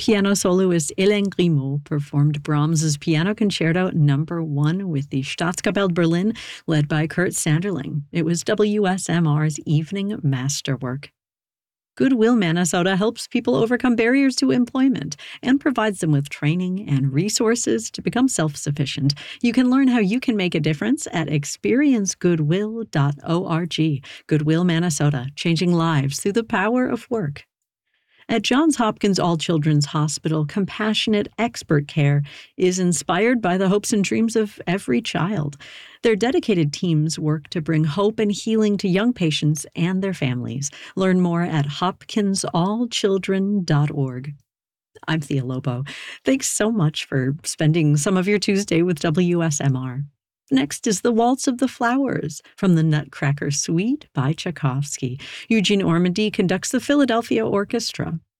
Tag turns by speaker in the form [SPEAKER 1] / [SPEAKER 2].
[SPEAKER 1] Piano soloist Hélène Grimaud performed Brahms's Piano Concerto No. 1 with the Staatskapelle Berlin, led by Kurt Sanderling. It was WSMR's evening masterwork. Goodwill Minnesota helps people overcome barriers to employment and provides them with training and resources to become self-sufficient. You can learn how you can make a difference at experiencegoodwill.org. Goodwill Minnesota, changing lives through the power of work. At Johns Hopkins All Children's Hospital, compassionate expert care is inspired by the hopes and dreams of every child. Their dedicated teams work to bring hope and healing to young patients and their families. Learn more at hopkinsallchildren.org. I'm Thea Lobo. Thanks so much for spending some of your Tuesday with WSMR. Next is The Waltz of the Flowers from the Nutcracker Suite by Tchaikovsky. Eugene Ormandy conducts the Philadelphia Orchestra.